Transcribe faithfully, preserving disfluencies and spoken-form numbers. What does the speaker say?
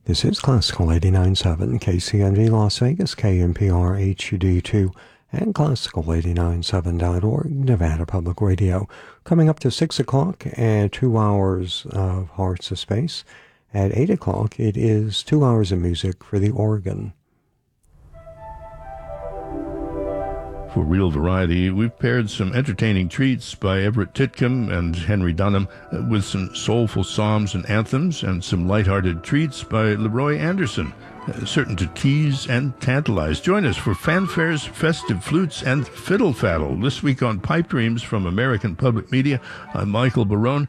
This is Classical eighty-nine point seven, K C N V Las Vegas, K N P R H D two, and Classical eighty nine seven dot org, Nevada Public Radio. Coming up to six o'clock and two hours of Hearts of Space. At eight o'clock, it is two hours of music for the organ. For Real Variety, we've paired some entertaining treats by Everett Titcomb and Henry Dunham with some soulful psalms and anthems and some lighthearted treats by Leroy Anderson, certain to tease and tantalize. Join us for fanfares, festive flutes, and fiddle faddle this week on Pipe Dreams from American Public Media. I'm Michael Barone.